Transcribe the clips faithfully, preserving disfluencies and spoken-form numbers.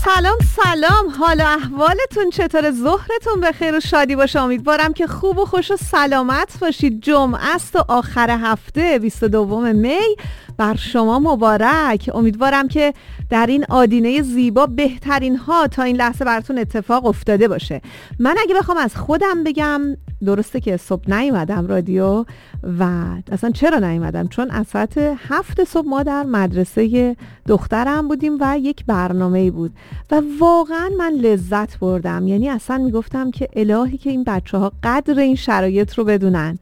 سلام سلام، حال احوالتون چطوره؟ ظهرتون بخیر و شادی باشه. امیدوارم که خوب و خوش و سلامت باشید. جمعه است و آخر هفته بیست و دوم می بر شما مبارک. امیدوارم که در این آدینه زیبا بهترین ها تا این لحظه براتون اتفاق افتاده باشه. من اگه بخوام از خودم بگم، درسته که صبح نیومدم رادیو و اصلا چرا نیومدم؟ چون از ساعت هفت صبح ما در مدرسه دخترم بودیم و یک برنامه‌ای بود و واقعا من لذت بردم. یعنی اصلا میگفتم که الهی که این بچه ها قدر این شرایط رو بدونن.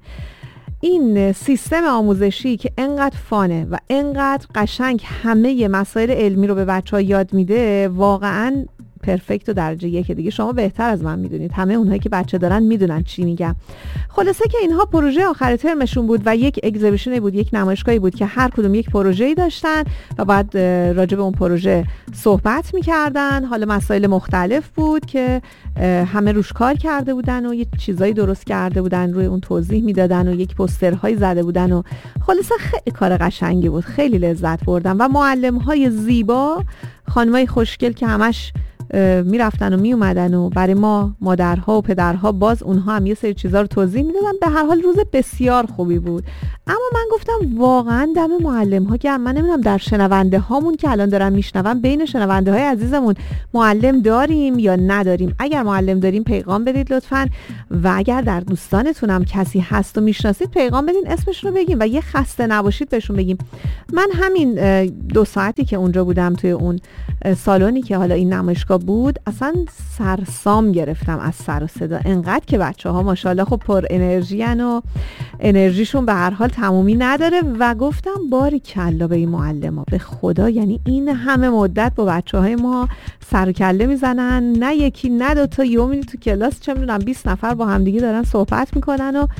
این سیستم آموزشی که انقدر فانه و انقدر قشنگ همه مسائل علمی رو به بچه ها یاد میده، واقعا پرفکت و درجه یک. دیگه شما بهتر از من میدونید، همه اونهایی که بچه دارن میدونن چی میگم. خلاصه که اینها پروژه آخر ترمشون بود و یک اگزیبیشنی بود، یک نمایشگاهی بود که هر کدوم یک پروژه‌ای داشتن و بعد راجع به اون پروژه صحبت میکردن. حالا مسائل مختلف بود که همه روش کار کرده بودن و یه چیزایی درست کرده بودن، روی اون توضیح میدادن و یک پوسترهایی زده بودن و خلاصه خیلی کار قشنگی بود. خیلی لذت بردم و معلم‌های زیبا، خانمای خوشگل که همش میرفتن و میومدن و برای ما مادرها و پدرها باز اونها هم یه سری چیزا رو توضیح میدادن. به هر حال روز بسیار خوبی بود. اما من گفتم واقعا دم معلم ها گرم. من نمیدونم در شنونده هامون که الان دارن میشنون، بین شنونده های عزیزمون معلم داریم یا نداریم؟ اگر معلم داریم پیغام بدید لطفاً، و اگر در دوستانتونم کسی هست و میشناسید پیغام بدین، اسمش رو بگیم و یه خسته نباشید بهشون بگیم. من همین دو ساعتی که اونجا بودم توی اون سالونی که حالا این نمایشگاه بود، اصلا سرسام گرفتم از سر و صدا. انقدر که بچه ها ماشاءالله خب پر انرژی ان و انرژیشون به هر حال تمومی نداره و گفتم باری کلا به این معلم ها، به خدا. یعنی این همه مدت با بچه های ما سر و کله میزنن، نه یکی نه دوتا، یومی تو کلاس چه میدونم بیست نفر با همدیگه دارن صحبت میکنن و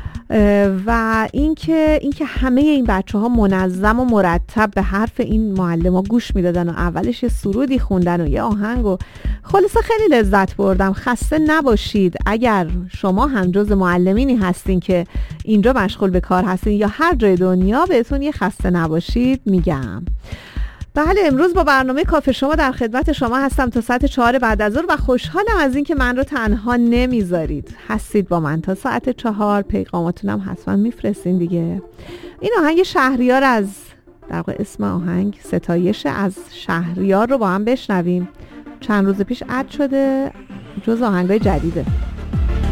و اینکه اینکه همه این بچه ها منظم و مرتب به حرف این معلم ها گوش میدادن و اولش یه سرودی خوندن و یه آهنگ و خلاصه خیلی لذت بردم. خسته نباشید اگر شما هم جز معلمینی هستین که اینجا مشغول به کار هستین یا هر جای دنیا، بهتون یه خسته نباشید میگم. بله، امروز با برنامه کافه شما در خدمت شما هستم تا ساعت چهار بعد از ظهر و خوشحالم از این که من رو تنها نمیذارید، هستید با من تا ساعت چهار. پیغاماتونم حتما میفرستین دیگه. این آهنگ شهریار از، در واقع اسم آهنگ ستایش از شهریار رو با هم بشنویم. چند روز پیش اد شده، جز آهنگای جدیده.